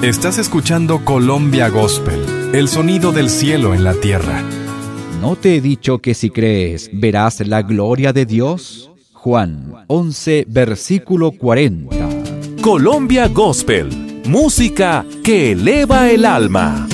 Estás escuchando Colombia Gospel, el sonido del cielo en la tierra. ¿No te he dicho que si crees, verás la gloria de Dios? Juan 11, versículo 40. Colombia Gospel, música que eleva el alma.